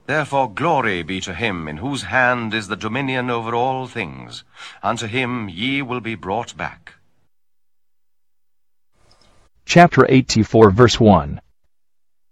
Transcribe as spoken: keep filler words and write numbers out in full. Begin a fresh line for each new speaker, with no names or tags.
Therefore glory be to him, in whose hand is the dominion over all things. Unto him ye will be brought back.
Chapter eighty-four, verse one.